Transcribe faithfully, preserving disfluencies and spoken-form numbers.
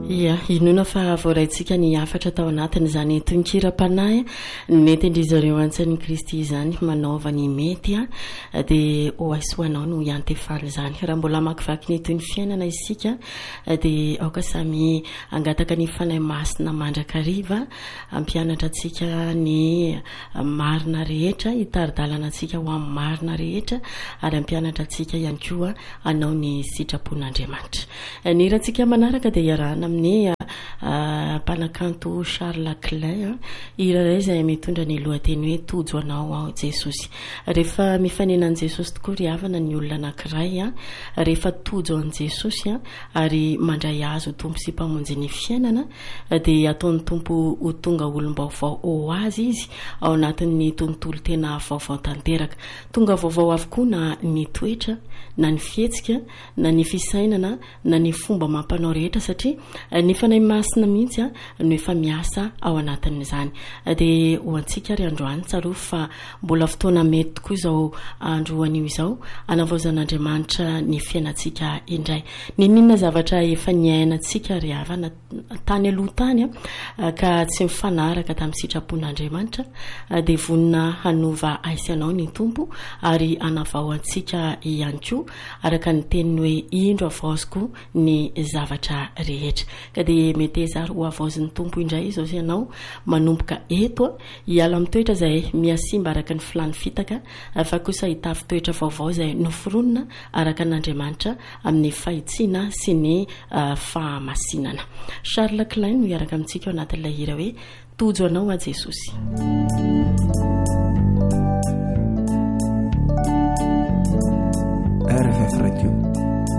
ia inona fa voaraintsika ny afatra tao anatiny izany tonkira-panahy ny mety indrizareo antsany Kristy izany manaovany mety a dia oaisoanao no iantefaly izany raha mbola makivaky ny toy ny fiainana isika dia aoka samy angataka ny fanahy masina mandrakariva ampianatra antsika ny marina rehetra hitaridalana antsika ho amin'ny marina rehetra ary ampianatra antsika ihany koa anao ny sitrapon'Andriamanitra ny rantsika manaraka dia iarahana amin'ny mpanakanto Charles Klein iraray izay mitondra ny lohateny hoe tojo anao ao Jesosy. Rehefa mifanena an Jesosy tokoa ry havana ny olona anankiray a rehefa tojo an Jesosy a ary mandray azo tompo sy mpamonjy ny fiainana dia ataon'ny tompo ho tonga olom-baovao ho azy izy ao anatin'ny tontolo tena vaovao tanteraka. Tonga vaovao avokoa na ny toetra na ny fihetsika na ny fisainana na ny fomba mampanao rehetra satria ny fanahy masina mihitsy a no efa miasa ao anatin'izany dia ho antsika ry androany tsaroa fa mbola fotoana mety tokoa izao andro anio izao anavaozan'Andriamanitra ny fiainantsika indray. Ninona zavatra efa niainantsika ry havana tany aloha tany a ka tsy mifanaraka tamin'ny sitrapon'Andriamanitra dia vonina hanova aisanao ny tompo ary anavao antsika ihany koa araka ny teniny hoe indro avaoziko ny zavatra rehetra ka dia mety zary ho avaozin'ny tompo indray izao sy ianao manomboka eto hiala amin'ny toetra izay miasimba araka ny filany fitaka fa kosa hitafy toetra vaovao izay noforonina araka n'Andriamanitra amin'ny fahitsiana sy ny fahamasinana. Charles Klein no iaraka amintsika ao anatin'ilay hira hoe tojo anao a Jesosy. R F F Radio